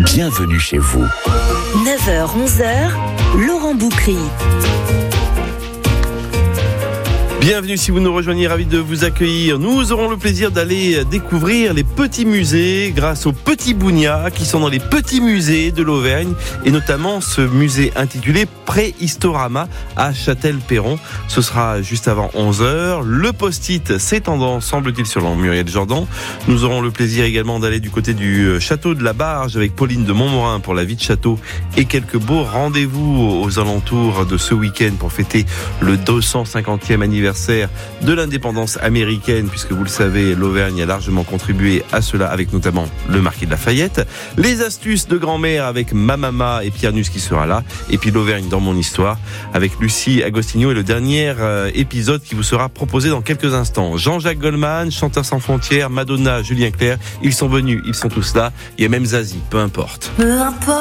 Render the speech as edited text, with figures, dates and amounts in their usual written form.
Bienvenue chez vous. 9h-11h, Laurent Boucry. Bienvenue si vous nous rejoignez, ravi de vous accueillir. Nous aurons le plaisir d'aller découvrir les petits musées grâce aux petits Bougnats qui sont dans les petits musées de l'Auvergne et notamment ce musée intitulé Préhistorama à Châtel-Perron. Ce sera juste avant 11h. Le post-it s'étendant, semble-t-il, sur Muriel Jordan. Nous aurons le plaisir également d'aller du côté du château de la Barge avec Pauline de Montmorin pour la vie de château et quelques beaux rendez-vous aux alentours de ce week-end pour fêter le 250e anniversaire de l'indépendance américaine, puisque vous le savez, l'Auvergne a largement contribué à cela avec notamment le Marquis de Lafayette. Les astuces de grand-mère avec ma maman et Pierre Nus qui sera là. Et puis l'Auvergne dans mon histoire avec Lucie Agostinho et le dernier épisode qui vous sera proposé dans quelques instants. Jean-Jacques Goldman, Chanteurs sans frontières, Madonna, Julien Clerc, ils sont venus, ils sont tous là. Il y a même Zazie, peu importe.